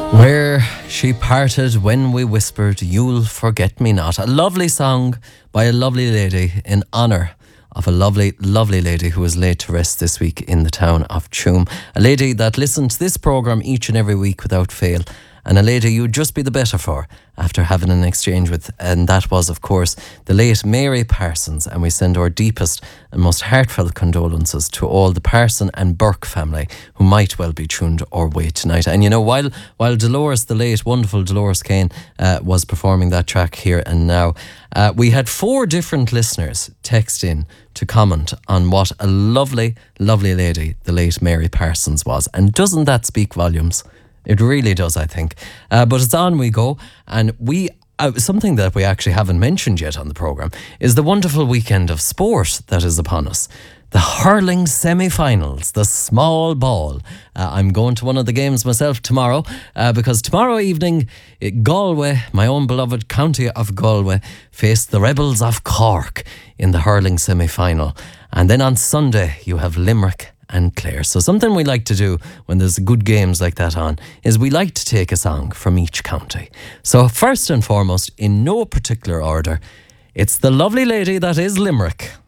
Where she parted when we whispered, "You'll forget me not." A lovely song by a lovely lady in honour of a lovely, lovely lady who was laid to rest this week in the town of Tuam. A lady that listened to this programme each and every week without fail. And a lady you'd just be the better for after having an exchange with. And that was, of course, the late Mary Parsons. And we send our deepest and most heartfelt condolences to all the Parson and Burke family who might well be tuned our way tonight. And you know, while Dolores, the late, wonderful Dolores Kane, was performing that track here and now, we had 4 different listeners text in to comment on what a lovely, lovely lady the late Mary Parsons was. And doesn't that speak volumes? It really does, I think. But it's on we go. And something that we actually haven't mentioned yet on the programme is the wonderful weekend of sport that is upon us. The hurling semi-finals, the small ball. I'm going to one of the games myself tomorrow because tomorrow evening, Galway, my own beloved county of Galway, face the Rebels of Cork in the hurling semi-final. And then on Sunday, you have Limerick and Clare. So something we like to do when there's good games like that on is we like to take a song from each county. So first and foremost, in no particular order, it's the lovely lady that is Limerick.